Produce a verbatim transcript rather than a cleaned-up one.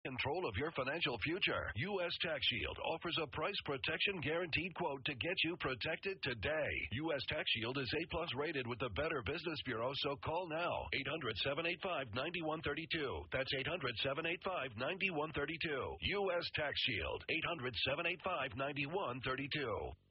control of your financial future. U S Tax Shield offers a price protection guaranteed quote to get you protected today. U S Tax Shield is A plus rated with the Better Business Bureau, so call now. eight hundred, seven eight five, nine one three two. That's eight hundred, seven eight five, nine one three two. U S Tax Shield. eight hundred, seven eight five, nine one three two.